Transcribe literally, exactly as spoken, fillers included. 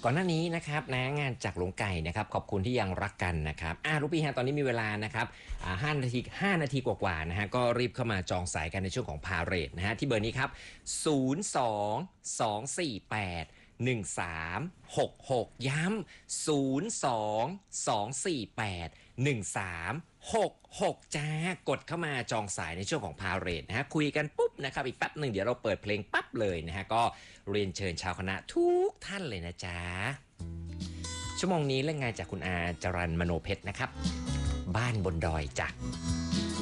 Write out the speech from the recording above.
ก่อนหน้านี้นะครับนะงานจากหลวงไก่นะครับขอบคุณที่ยังรักกันนะครับอ่าลูกพี่ฮะตอนนี้มีเวลานะครับอ่าห้านาทีห้านาทีกว่าๆนะฮะก็รีบเข้ามาจองสายกันในช่วงของพาเรดนะฮะที่เบอร์นี้ครับศูนย์ สอง สอง สี่ แปด หนึ่ง สาม หก หกย้ำศูนย์ สอง สอง สี่ แปด หนึ่ง สาม หก หกจ้ากดเข้ามาจองสายในช่วงของพาเรดนะฮะคุยกันปุ๊บนะครับอีกแป๊บหนึ่งเดี๋ยวเราเปิดเพลงปั๊บเลยนะฮะก็เรียนเชิญชาวคณะทุกท่านเลยนะจ๊ะชั่วโมงนี้เรื่องงานจากคุณอาจรัญมโนเพชรนะครับบ้านบนดอยจ้ะ